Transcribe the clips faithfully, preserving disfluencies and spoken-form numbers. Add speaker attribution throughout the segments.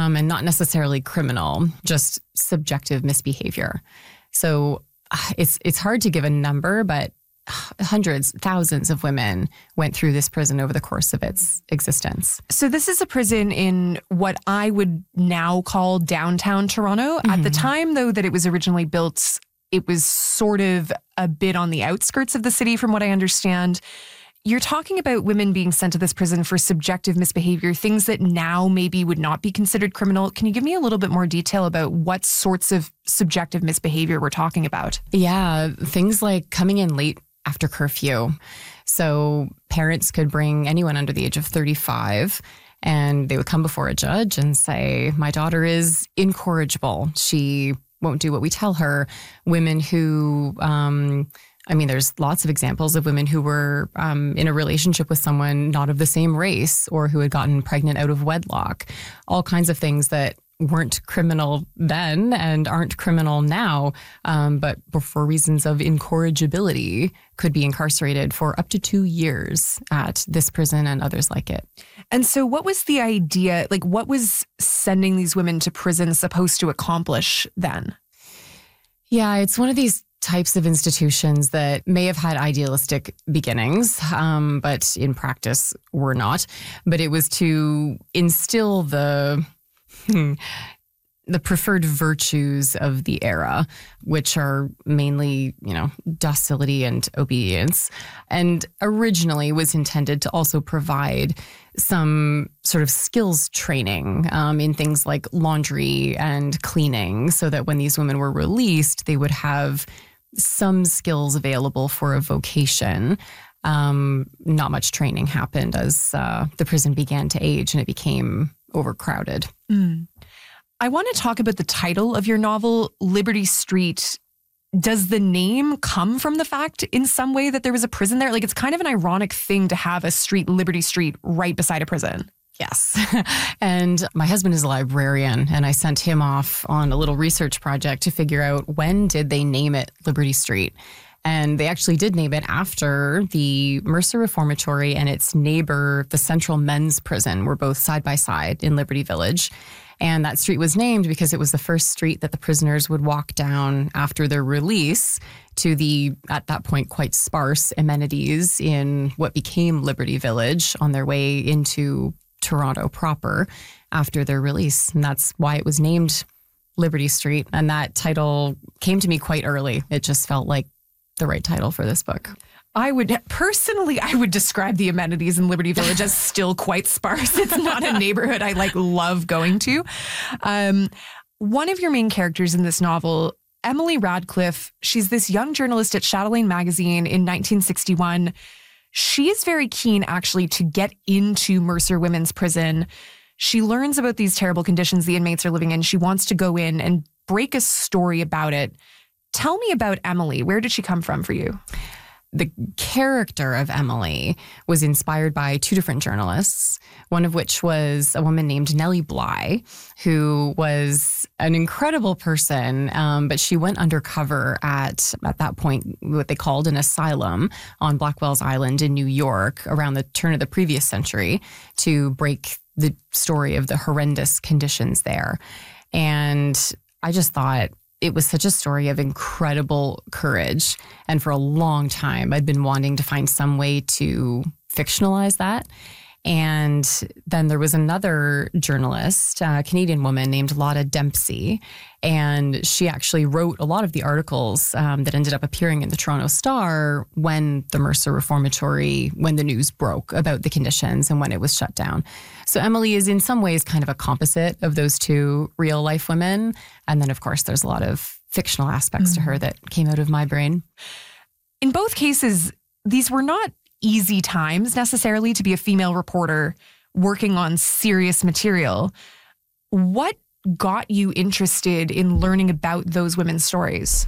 Speaker 1: um, and not necessarily criminal, just subjective misbehavior. So it's it's hard to give a number, but hundreds, thousands of women went through this prison over the course of its existence.
Speaker 2: So this is a prison in what I would now call downtown Toronto. Mm-hmm. At the time, though, that it was originally built, it was sort of a bit on the outskirts of the city, from what I understand. You're talking about women being sent to this prison for subjective misbehavior, things that now maybe would not be considered criminal. Can you give me a little bit more detail about what sorts of subjective misbehavior we're talking about?
Speaker 1: Yeah, things like coming in late after curfew. So parents could bring anyone under the age of thirty-five, and they would come before a judge and say, my daughter is incorrigible. She won't do what we tell her. Women who... Um, I mean, there's lots of examples of women who were um, in a relationship with someone not of the same race, or who had gotten pregnant out of wedlock. All kinds of things that weren't criminal then and aren't criminal now, um, but for reasons of incorrigibility could be incarcerated for up to two years at this prison and others like it.
Speaker 2: And so what was the idea, like what was sending these women to prison supposed to accomplish then?
Speaker 1: Yeah, it's one of these types of institutions that may have had idealistic beginnings, um, but in practice were not. But it was to instill the the preferred virtues of the era, which are mainly, you know, docility and obedience, and originally was intended to also provide some sort of skills training um, in things like laundry and cleaning, so that when these women were released, they would have some skills available for a vocation. Um, not much training happened as uh, the prison began to age and it became overcrowded.
Speaker 2: Mm. I want to talk about the title of your novel, Liberty Street. Does the name come from the fact in some way that there was a prison there? Like, it's kind of an ironic thing to have a street, Liberty Street, right beside a prison.
Speaker 1: Yes. And my husband is a librarian, and I sent him off on a little research project to figure out when did they name it Liberty Street. And they actually did name it after the Mercer Reformatory and its neighbor, the Central Men's Prison, were both side by side in Liberty Village. And that street was named because it was the first street that the prisoners would walk down after their release to the, at that point, quite sparse amenities in what became Liberty Village on their way into Toronto proper after their release. And that's why it was named Liberty Street. And that title came to me quite early. It just felt like the right title for this book.
Speaker 2: I would, personally, I would describe the amenities in Liberty Village as still quite sparse. It's not a neighborhood I like love going to. Um, one of your main characters in this novel, Emily Radcliffe, she's this young journalist at Chatelaine magazine in nineteen sixty-one. She is very keen, actually, to get into Mercer Women's Prison. She learns about these terrible conditions the inmates are living in. She wants to go in and break a story about it. Tell me about Emily. Where did she come from for you?
Speaker 1: The character of Emily was inspired by two different journalists, one of which was a woman named Nellie Bly, who was an incredible person, um, but she went undercover at, at that point, what they called an asylum on Blackwell's Island in New York around the turn of the previous century to break the story of the horrendous conditions there. And I just thought, it was such a story of incredible courage. And for a long time, I'd been wanting to find some way to fictionalize that. And then there was another journalist, a Canadian woman named Lotta Dempsey. And she actually wrote a lot of the articles um, that ended up appearing in the Toronto Star when the Mercer Reformatory, when the news broke about the conditions and when it was shut down. So Emily is in some ways kind of a composite of those two real life women. And then, of course, there's a lot of fictional aspects mm-hmm. to her that came out of my brain.
Speaker 2: In both cases, these were not easy times necessarily to be a female reporter working on serious material. What got you interested in learning about those women's stories?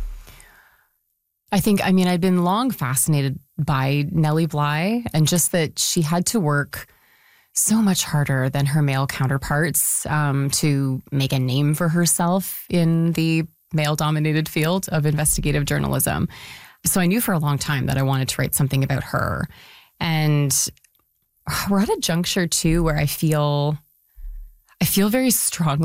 Speaker 1: I think, I mean, I'd been long fascinated by Nellie Bly, and just that she had to work so much harder than her male counterparts um, to make a name for herself in the male-dominated field of investigative journalism. So I knew for a long time that I wanted to write something about her. And we're at a juncture, too, where I feel, I feel very strongly